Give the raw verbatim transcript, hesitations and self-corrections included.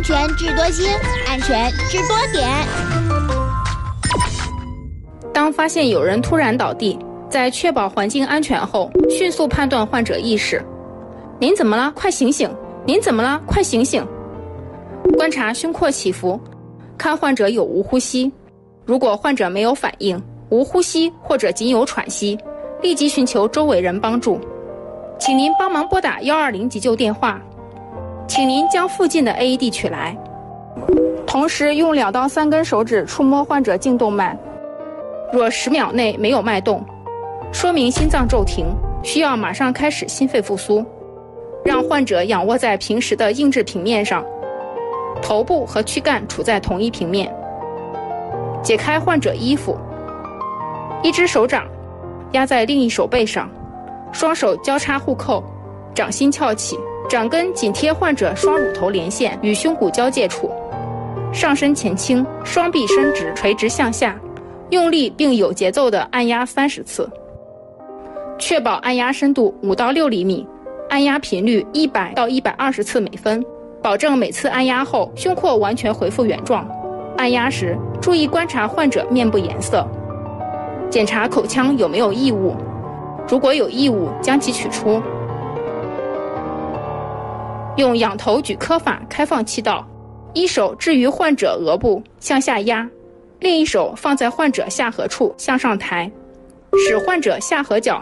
安全智多星，安全智多点。 当发现有人突然倒地，在确保环境安全后，迅速判断患者意识。您怎么了？快醒醒！您怎么了？快醒醒！观察胸廓起伏，看患者有无呼吸。如果患者没有反应，无呼吸或者仅有喘息，立即寻求周围人帮助。请您帮忙拨打一二零急救电话。请您将附近的 A E D 取来，同时用两到三根手指触摸患者颈动脉。若十秒内没有脉动，说明心脏骤停，需要马上开始心肺复苏。让患者仰卧在平时的硬质平面上，头部和躯干处在同一平面。解开患者衣服，一只手掌压在另一手背上，双手交叉互扣，掌心翘起，掌根紧贴患者双乳头连线与胸骨交界处，上身前倾，双臂伸直，垂直向下，用力并有节奏地按压三十次，确保按压深度五到六厘米，按压频率一百到一百二十次每分，保证每次按压后胸廓完全恢复原状。按压时注意观察患者面部颜色，检查口腔有没有异物，如果有异物将其取出。用仰头举髁法开放气道，一手置于患者额部向下压，另一手放在患者下颌处向上抬，使患者下颌角